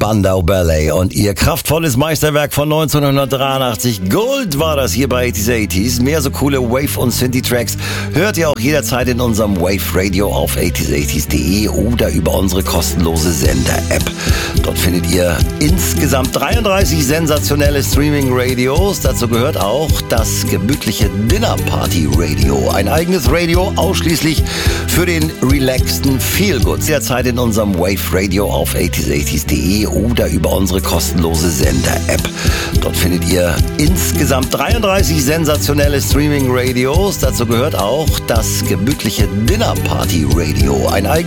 Spandau Ballet und ihr kraftvolles Meisterwerk von 1983. Gold war das hier bei 80s. Mehr so coole Wave- und Synthie-Tracks hört ihr auch jederzeit in unserem Wave Radio auf 80s.de oder über unsere kostenlose Sender-App. Dort findet ihr insgesamt 33 sensationelle Streaming-Radios. Dazu gehört auch das gemütliche Dinner-Party-Radio. Ein eigenes Radio ausschließlich für den relaxten Feelgood. Jederzeit in unserem Wave Radio auf 80s.de oder über unsere kostenlose Sender-App. Dort findet ihr insgesamt 33 sensationelle Streaming-Radios. Dazu gehört auch das gemütliche Dinner-Party-Radio. Ein eigenes